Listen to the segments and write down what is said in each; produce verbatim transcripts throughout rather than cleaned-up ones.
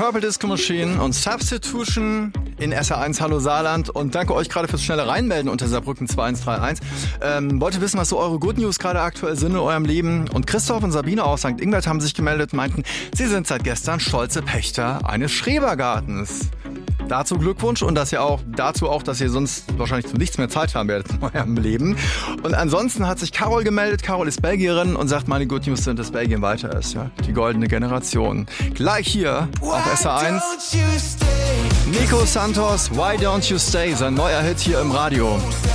Purple Disco Machine und Substitution in S R eins Hallo Saarland. Und danke euch gerade fürs schnelle Reinmelden unter Saarbrücken zwei eins drei eins. Ähm, wollte wissen, was so eure Good News gerade aktuell sind in eurem Leben. Und Christoph und Sabine aus Sankt Ingbert haben sich gemeldet, meinten, sie sind seit gestern stolze Pächter eines Schrebergartens. Dazu Glückwunsch und dass ihr auch, dazu auch, dass ihr sonst wahrscheinlich zu nichts mehr Zeit haben werdet in eurem Leben. Und ansonsten hat sich Carol gemeldet. Carol ist Belgierin und sagt, meine Good News sind, dass Belgien weiter ist. Ja? Die goldene Generation. Gleich hier auf S R eins. Nico Santos, Why Don't You Stay? Sein neuer Hit hier im Radio.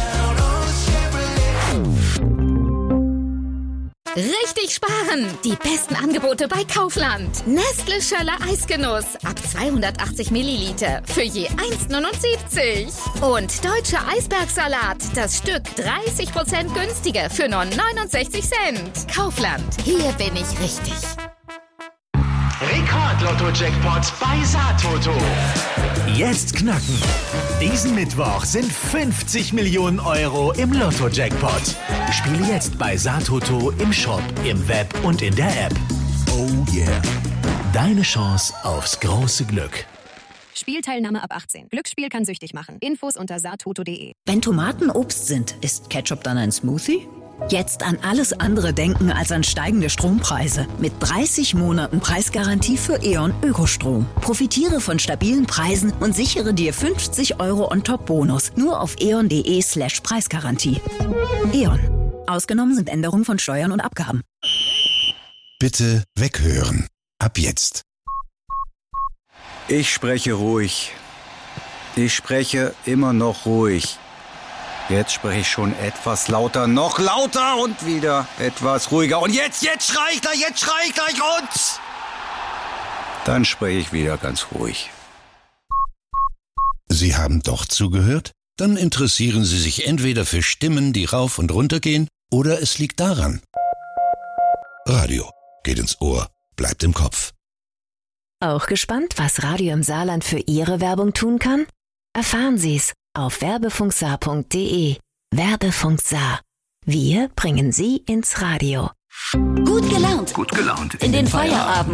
Richtig sparen! Die besten Angebote bei Kaufland. Nestle Schöller Eisgenuss ab zweihundertachtzig Milliliter für je eins neunundsiebzig. Und Deutscher Eisbergsalat, das Stück dreißig Prozent günstiger für nur neunundsechzig Cent. Kaufland, hier bin ich richtig. Rekord-Lotto-Jackpot bei Saartoto. Jetzt knacken. Diesen Mittwoch sind fünfzig Millionen Euro im Lotto-Jackpot. Spiele jetzt bei Saartoto im Shop, im Web und in der App. Oh yeah. Deine Chance aufs große Glück. Spielteilnahme ab achtzehn. Glücksspiel kann süchtig machen. Infos unter saartoto punkt de. Wenn Tomaten Obst sind, ist Ketchup dann ein Smoothie? Jetzt an alles andere denken als an steigende Strompreise. Mit dreißig Monaten Preisgarantie für E.ON Ökostrom. Profitiere von stabilen Preisen und sichere dir fünfzig Euro on top Bonus. Nur auf eon.de slash Preisgarantie. E.ON. Ausgenommen sind Änderungen von Steuern und Abgaben. Bitte weghören. Ab jetzt. Ich spreche ruhig. Ich spreche immer noch ruhig. Jetzt spreche ich schon etwas lauter, noch lauter und wieder etwas ruhiger. Und jetzt, jetzt schrei ich gleich, jetzt schrei ich gleich und... Dann spreche ich wieder ganz ruhig. Sie haben doch zugehört? Dann interessieren Sie sich entweder für Stimmen, die rauf und runter gehen, oder es liegt daran. Radio geht ins Ohr, bleibt im Kopf. Auch gespannt, was Radio im Saarland für Ihre Werbung tun kann? Erfahren Sie's auf werbefunksaar punkt de. Werbefunk Saar. Wir bringen Sie ins Radio. Gut gelaunt. Gut gelaunt. In den Feierabend.